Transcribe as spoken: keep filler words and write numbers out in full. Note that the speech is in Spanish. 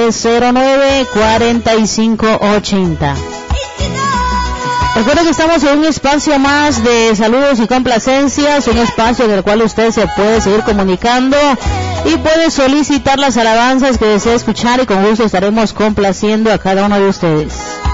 tres cero nueve, cuatro cinco ocho cero. Recuerda que estamos en un espacio más de saludos y complacencias, un espacio en el cual usted se puede seguir comunicando y puede solicitar las alabanzas que desee escuchar, y con gusto estaremos complaciendo a cada uno de ustedes.